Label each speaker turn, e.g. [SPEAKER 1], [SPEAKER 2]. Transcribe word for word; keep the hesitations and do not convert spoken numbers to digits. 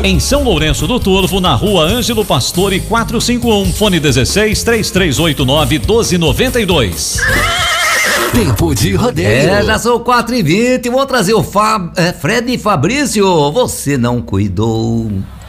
[SPEAKER 1] Em São Lourenço do Turvo, na rua Ângelo Pastore quatrocentos e cinquenta e um, fone dezesseis, três três oito nove, doze noventa e dois.
[SPEAKER 2] Tempo de rodeio.
[SPEAKER 3] É, já são quatro e vinte, vou trazer o Fab, é, Fred e Fabrício, você não cuidou.